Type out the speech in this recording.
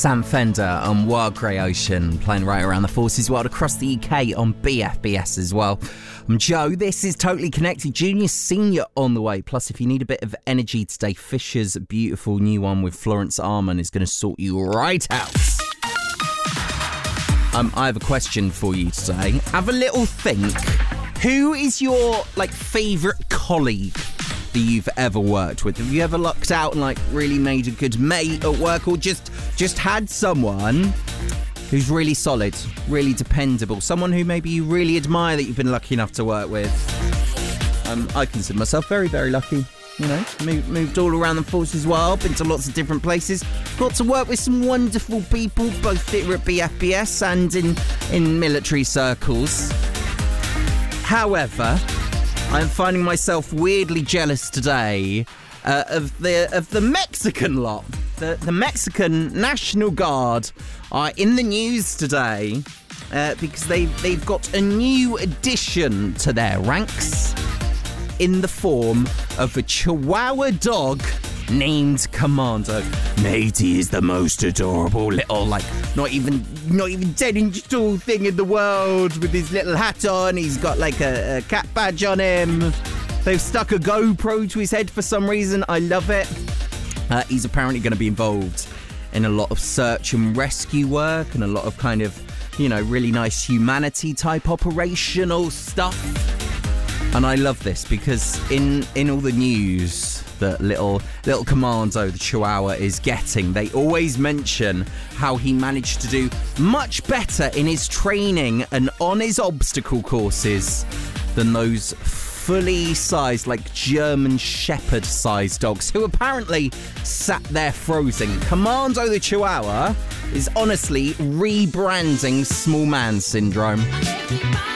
Sam Fender on Wild Grey Ocean, playing right around the Forces World across the UK on BFBS as well. I'm Joe, this is Totally Connected, Junior Senior on the way. Plus, if you need a bit of energy today, Fisher's beautiful new one with Florence Arman is going to sort you right out. I have a question for you today. Have a little think. Who is your, favourite colleague that you've ever worked with? Have you ever lucked out and, really made a good mate at work, or just had someone who's really solid, really dependable, someone who maybe you really admire that you've been lucky enough to work with? I consider myself very, very lucky. You know, moved all around the force as well, been to lots of different places, got to work with some wonderful people, both here at BFBS and in military circles. However, I'm finding myself weirdly jealous today of the Mexican lot. The Mexican National Guard are in the news today because they've got a new addition to their ranks in the form of a Chihuahua dog named Commando. Mate, he is the most adorable little, not even 10-inch tall thing in the world with his little hat on. He's got a cat badge on him. They've stuck a GoPro to his head for some reason. I love it. He's apparently going to be involved in a lot of search and rescue work and a lot of really nice humanity type operational stuff. And I love this because in all the news that little Commando, the Chihuahua, is getting, they always mention how he managed to do much better in his training and on his obstacle courses than those fully sized, German Shepherd sized dogs who apparently sat there frozen. Commando the Chihuahua is honestly rebranding small man syndrome.